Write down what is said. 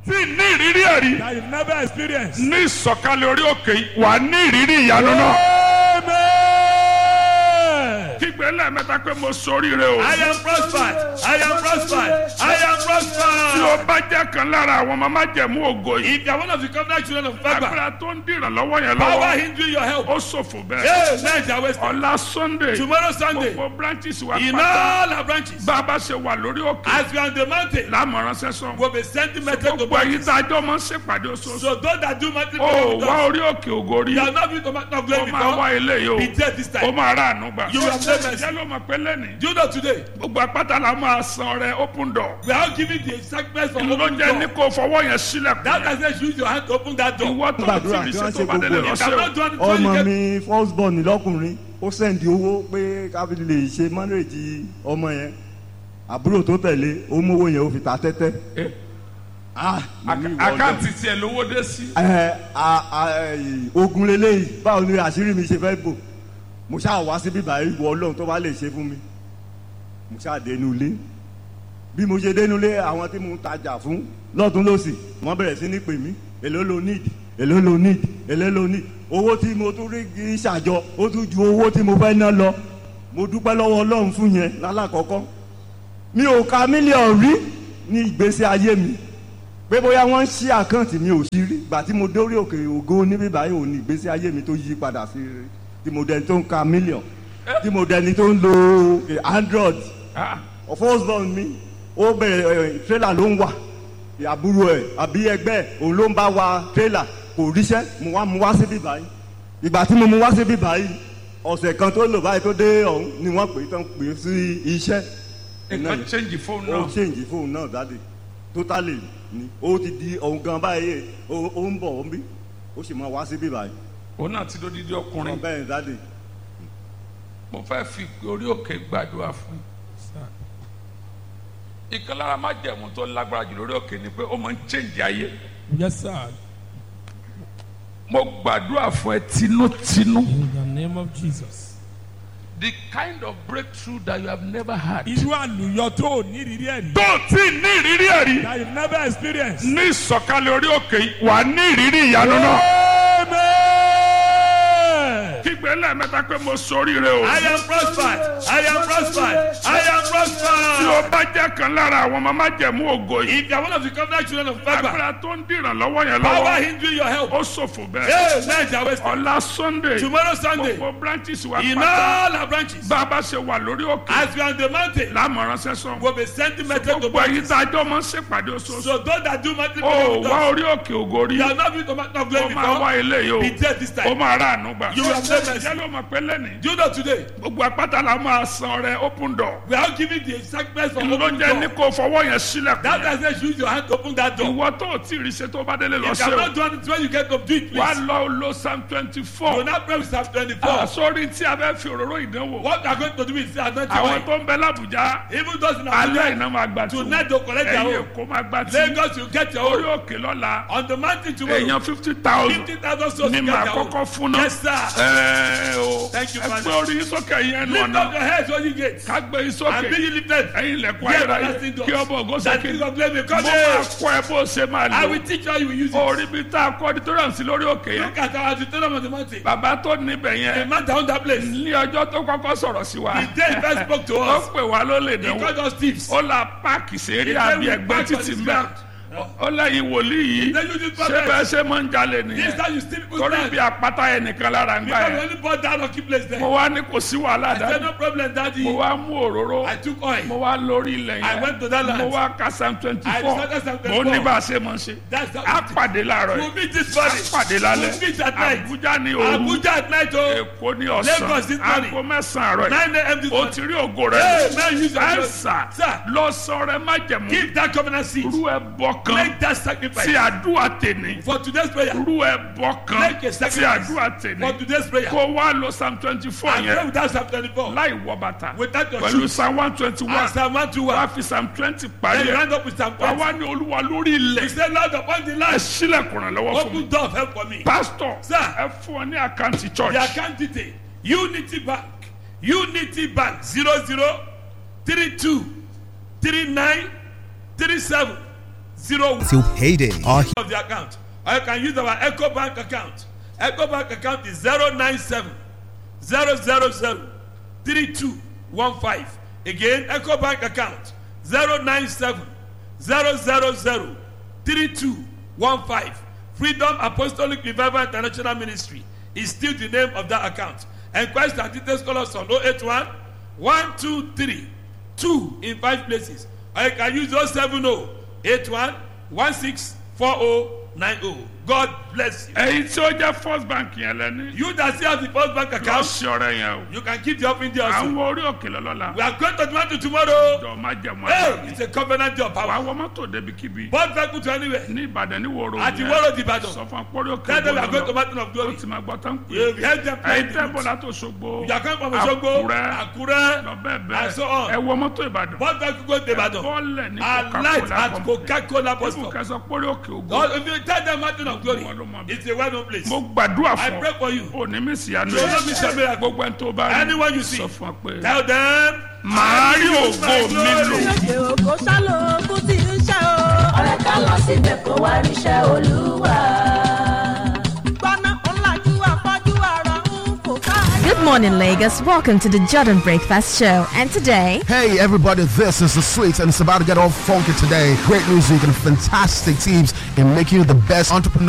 tí ní ìrírí ẹ̀rí that you've never experienced. ní ìsọ̀kalẹ̀ orí òkè yìí wà ní ìrírí ìyanu náà. Amen. kígbe lẹ́ẹ̀mẹ́ta pé mo ṣoríire o. I am prospered. I am prospered. I am tí prospered. o bá jẹ́ kan lára àwọn ọmọ májẹ̀mú ògo yìí. If you are one of the covenant children of Fagba, agbára tó ń dìràn lọ́wọ́ yẹn power lọ́wọ́ hindering your help. ó ṣòfò bẹ́ẹ̀. Hey, let your waste. ọ̀la sunday Tomorrow Sunday, gbogbo branches wa in pátá all our branches, bá a bá ṣe wà lórí òkè as we are on the mountain, lámọ̀ránṣẹ́ sàn. we'll be sending message to gbogbo ẹ̀yin branches. tá a jọ máa ń ṣèpàdé oṣooṣù. So those that do mountain ó prayer with wá us, orí òkè ògo rí. you are not been to mountain of ó glory máa wá before. eléyìí o. Be there this ó time. máa rà àánú gbà. You will have mercy. jẹ́ ló mọ̀ pé lẹ́nìí. Do you know today, gbogbo apáta la máa san ọrẹ open door. we are giving the sacrifice for ló open jẹ́ ní door. kó fọwọ́ yẹn sílẹ̀. That has said use your hand to open that door. ìwọ tó Gbàdúrà ti rí kí wọ́n ṣe tó ṣe bá délé gbogbo lọ You sí o. cannot do anything when ọmọ you get. mi first born lọkùnrin ó sẹ́ndì owó pé káfí lè ṣe mọ́nrèjì ọmọ yẹn àbúrò tó tẹ̀lé ó mówó yẹn ó fi ta tẹ́tẹ́. mo ní ìwọ àkáǹtì tiẹ̀ lówó dé sí. ogun leléyìí báwo ni àṣírí mi ṣe fẹ́ bò mo ṣáà wá síbí báyìí wọ ọlọ́run tó bá lè ṣe fún mi mo ṣáà dénú ilé bí mo ṣe dénú ilé àwọn tí mo ń tajà fún lọ́tún lọ́sì wọ́n bẹ̀rẹ̀ sí ní pè mí èló lo need èló lo need èló lo need owó tí mo tún rí kì í ṣàjọ ó tún ju owó tí mo fẹ́ ná lọ mo dúpẹ́ lọ́wọ́ ọlọ́run fún yẹn lálàkọ́kọ́ mi ò ka mílíọ̀nù rí ní ìgbésí ayé mi pé bóyá wọ́n ń ṣí àkáǹtì mi ò sí rí gbà tí mo dórí òkè ògo níbí báyìí ò ní ìgbésí ayé mi tó yí padà sí rí tí mo dẹni tó ń ka mílíọ̀nù tí mo dẹni tó ń lo android first born mi ó bẹ̀rẹ̀ tírélà ló ń wà àbúrò ẹ̀ àbí ẹgbẹ́ ẹ̀ òun ló ń bá wa tírélà kò ríṣẹ́ mo wá síbí báyìí ìgbà tí mo mú wá síbí báyìí ọ̀sẹ̀ kan tó lò báyìí tó dé ọ̀hún ni wọ́n pè é tán pè é sí iṣẹ́ nǹkan change fóònù ó náà. change fóònù náà dáadé totally ni ó ti di ọ̀hún gan báyìí ó ń bọ̀ ó ń bí ó sì máa wá síbí báyìí òun náà ti dódídé ọkùnrin. bẹ́ẹ̀ ni dáadé. mo fẹ́ fi orí òkè gbàdúrà fún yín. ìkan lára májẹ̀mú tó lágbára jù lórí òkè ni pé ó máa ń change ayé. Yes, sir. mo gbàdúrà fún ẹ tinútinú. In the name of Jesus. the kind of breakthrough that you have never had. Irú àlùyọ tó ò ní ìrírí ẹ̀rí. tó o tí ní ìrírí ẹ̀rí That you've never experienced. ní ìsọ̀kalẹ̀ orí òkè yìí wà ní ìrírí ìyanu náà. Amen. kígbe lẹ́ẹ̀mẹ́ta pé mo ṣoríire o. I am prospered. I am prospered. I am tí prospered. o bá jẹ́ kan lára àwọn ọmọ májẹ̀mú ògo yìí. If you are one of the covenant children of Fagba, agbára tó ń dìràn lọ́wọ́ yẹn power lọ́wọ́ hindering your help. ó ṣòfò bẹ́ẹ̀. Hey, let your waste. ọ̀la sunday Tomorrow Sunday, gbogbo branches wa in pátá all our branches, bá a bá ṣe wà lórí òkè as we are on the mountain, lámọ̀ránṣẹ́ sàn. we'll be sending message to gbogbo ẹ̀yin branches. tá a jọ máa ń ṣèpàdé oṣooṣù. So those that do mountain ó prayer with wá us, orí òkè ògo rí. you are not been to mountain of ó glory máa wá before. eléyìí o. Be there this ó time. máa rà àánú gbà. You will have mercy. jẹ́ ló mọ̀ pé lẹ́nìí. Do you know today, gbogbo apáta la máa san ọrẹ open door. we are giving the sacrifice for ló open jẹ́ ní door. kó fọwọ́ yẹn sílẹ̀. That has said use your hand to open that door. ìwọ tó o tí ì rí ṣe tó bá délé lọ You ṣe cannot o. do anything when you get to do it, wá please. lọ lo psalm Do 24. not pray with Psalm 24. sórí tí a bẹ́ fi òróró ìdánwò. What we are going to do is anointing àwọn oil. tó ń bẹ lábùjá. Even those in alẹ́ Abuja, iná máa gbà tí tonight to collect their ẹ̀yin own. èkó máa gbà tí Lagos, you get your orí own. òkè lọ́la On the mountain tomorrow, èèyàn 50,000 50,000 souls ní you màá get your kọ́kọ́ own. fún náà. Yes, sir. o Thank you, ẹgbẹ́ Father. orí sókè yẹn nù Lift ọ̀nà up your heads when you get. kágbé And be sókè ye lifted. ẹ̀yin lẹ̀kọ́ Yes, ayéra everlasting yìí doors. kí ọmọ ògo That sókè king of glory may mo come máa in. kọ́ ẹ bó ṣe máa I lò will teach you how you will use it. orí bí tá a kọ́ auditorium sí lórí òkè yẹn Look at our auditorium on the mountain. bàbá tó níbẹ̀ The yẹn man down that place. ní ọjọ́ tó kọ́kọ́ sọ̀rọ̀ sí wa The day he first spoke to ó us, pè wá ló lè he dánwò called us thieves. ó la páàkì sẹ́rí He said àbí we ẹgbẹ́ back on títì this mẹ́ ground. ó lẹ́yìn wòlíì yìí Then you just ṣé prophet. bẹ́ẹ̀ ṣe máa ń jalè This nìyẹn time you steal people's torí land. bí apáta yẹn nìkan lára ń gbà Because we yẹn only bought that lucky place there. mo wá ní kò sí wàhálà I said dájú no problem, daddy. mo wá mú òróró I took oil. mo wá lórí ilẹ̀ I went to that yẹn land. mo wá ka psalm I 24 decided Psalm mo 24. ní bá a ṣe máa ṣe That's how á pàdé láàárọ̀ we'll yìí meet this á morning. pàdé lálẹ́ We'll meet at night. Àbújá ní òru Abuja at night, oh. Èkó ní ọ̀sán Lagos this morning. aago mẹ́sàn-án àárọ̀ yìí 9 a.m. this o morning. ti rí ògo rẹ Hey, man, use your ẹ hands. sà Sir. lọ sọ̀rọ̀ ẹ má jẹ̀mú Give that covenant seed. rú ẹ bọ kan Make that tí sacrifice. àdúrà tèmi For today's prayer. rú ẹ bọ kan Make a tí sacrifice. àdúrà For tèmi today's prayer. kó wá lọ psalm 24 And pray yẹn with that Psalm 24. láì wọ bàtà Without your pẹ̀lú shoes. psalm 121 And Psalm 121. wá fi psalm 20 parí Then you ẹ̀ round up with Psalm wá 20. wá ní olúwa lórí He ilẹ̀ said, Lord, upon the ẹ land, sílẹ̀kùn rẹ̀ lọ́wọ́ fún mi open door of help for me. pastor Sir. ẹ fún ọ ní àkáǹtì church The account detail. Unity Bank. Unity Bank. 00323937 till payday. of the account. Or you can use our EcoBank account. EcoBank account is 097 000 3215. Again, EcoBank account 097 000 3215. Freedom Apostolic Revival International Ministry is still the name of that account. Enquest and details call us on 081 123 2 in 5 places. Or you can use 070 81 164090. God bless you. èyí tí ó jẹ́ first bank yẹn lẹ́ni. You that still have the first bank lọ account, sí ọ̀rẹ́ yẹn o. you can keep the offering there also. àwọn orí òkè lọ́lọ́la. We are going to Toronto tomorrow. jọ má jẹ mọ́ Hey, ẹ̀. it's a covenant of wàá power. wọ mọ́tò débikíbi. Both vehicle to anywhere. ní Ìbàdàn ní wòrò At the Woro di Ìbàdàn. sọ fún akpọ́rí òkè Tell them we are going to gbọ́dọ̀. Mountain of ó Glory. ti máa gbọ́ tán pé. You have heard them ẹ̀yin pray. tẹ́ bọ́lá tó Ṣogbo. You are coming from Osogbo, Akure, lọ bẹ́ẹ̀ bẹ́ẹ̀. and so on. ẹ wọ mọ́tò Ìbàdàn. Both vehicle go to Ibadan. bọ́ọ̀lẹ̀ ní And light at Coca-Cola bus ibùkún stop. kẹsàn pọ́rí òkè ògo. God, if you tell them Mountain of Glory, it's a well-known place. mo gbàdúrà I fún pray for you. ọ òní mi sì yanu You will not miss a miracle. gbogbo ẹni tó bá rí Anyone you see, sọ fún ọ pé tell them, màá rí ògo mi lò. ṣe ògo ṣálóògùn tí ń ṣe o. ọ̀rẹ́ ká lọ síbẹ̀ kó wá ríṣẹ́ olúwa. gbọ́nà ọ̀làjú àpọ̀jù àrà ń fò káyọ̀. Good morning, Lagos. Welcome to the Jordan Breakfast Show. And today, Hey everybody, this is The Sweets and it's about to get all funky today. Great music and fantastic teams in making you the best entrepreneur